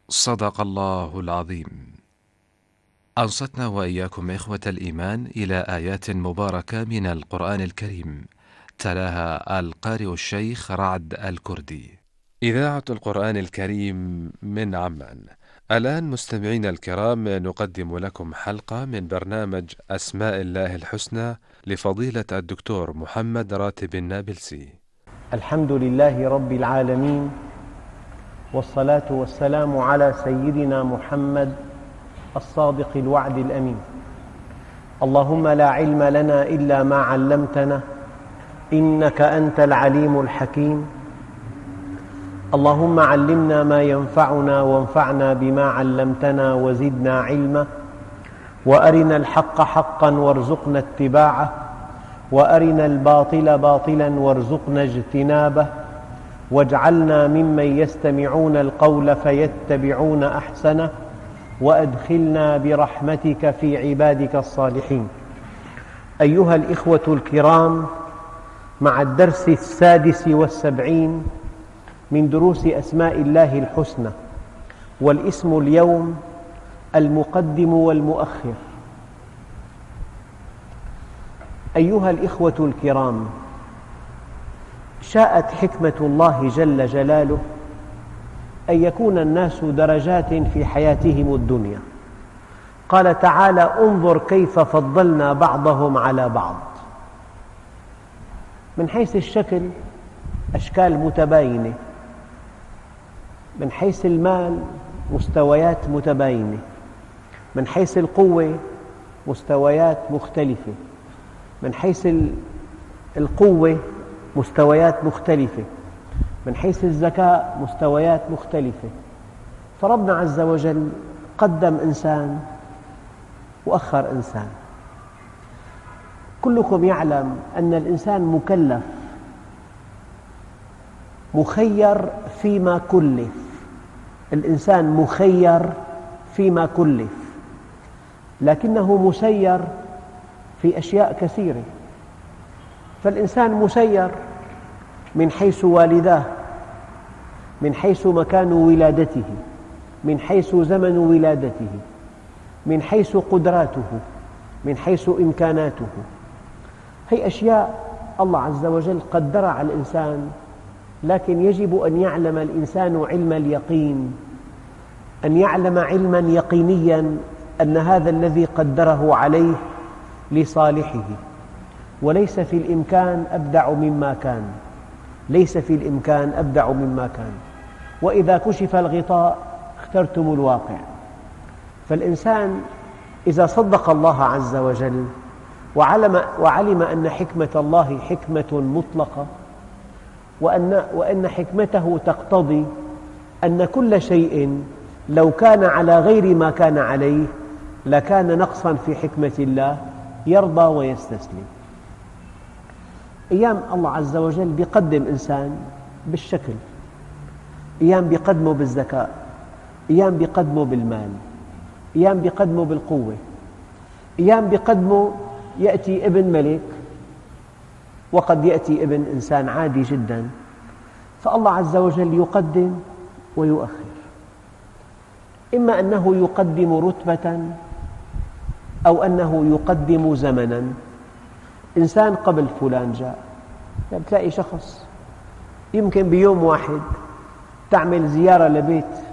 صدق الله العظيم. أنصتنا وإياكم إخوة الإيمان إلى آيات مباركة من القرآن الكريم، تلاها القارئ الشيخ رعد الكردي. إذاعة القرآن الكريم من عمان. الآن مستمعين الكرام، نقدم لكم حلقة من برنامج أسماء الله الحسنى لفضيلة الدكتور محمد راتب النابلسي. الحمد لله رب العالمين، والصلاة والسلام على سيدنا محمد الصادق الوعد الأمين. اللهم لا علم لنا إلا ما علمتنا إنك أنت العليم الحكيم. اللهم علمنا ما ينفعنا وانفعنا بما علمتنا وزدنا علما، وأرنا الحق حقا وارزقنا اتباعه، وأرنا الباطل باطلا وارزقنا اجتنابه، واجعلنا ممن يستمعون القول فيتبعون أحسنه، وأدخلنا برحمتك في عبادك الصالحين. أيها الإخوة الكرام، مع الدرس 76 من دروس أسماء الله الحسنى، والاسم اليوم المقدم والمؤخر. أيها الإخوة الكرام، شاءت حكمة الله جل جلاله أن يكون الناس درجات في حياتهم الدنيا. قال تعالى: انظر كيف فضلنا بعضهم على بعض. من حيث الشكل أشكال متباينة، من حيث المال مستويات متباينة، من حيث القوة مستويات مختلفة، من حيث القوة مستويات مختلفة، من حيث الذكاء مستويات مختلفة. فربنا عز وجل قدم إنسان وأخر إنسان. كلكم يعلم أن الإنسان مكلف، مخير فيما كلف. الإنسان مخير فيما كلف، لكنه مسير في أشياء كثيرة. فالإنسان مسير من حيث والداه، من حيث مكان ولادته، من حيث زمن ولادته، من حيث قدراته، من حيث إمكاناته. هي أشياء الله عز وجل قدرها على الإنسان، لكن يجب أن يعلم الإنسان علم اليقين، أن يعلم علما يقينيا أن هذا الذي قدره عليه لصالحه، وليس في الإمكان أبدع مما كان، ليس في الإمكان أبدع مما كان. وإذا كشف الغطاء اخترتم الواقع. فالإنسان إذا صدق الله عز وجل وعلم أن حكمة الله حكمة مطلقة، وأن حكمته تقتضي أن كل شيء لو كان على غير ما كان عليه لكان نقصا في حكمة الله، يرضى ويستسلم. أيام الله عز وجل بيقدم إنسان بالشكل، أيام بيقدمه بالذكاء، أيام بيقدمه بالمال، أيام بيقدمه بالقوة، أيام بيقدمه يأتي ابن ملك، وقد يأتي ابن إنسان عادي جدا. فالله عز وجل يقدم ويؤخر، إما أنه يقدم رتبة أو أنه يقدم زمنا. إنسان قبل فلان جاء، تلاقي شخص يمكن بيوم واحد تعمل زيارة لبيت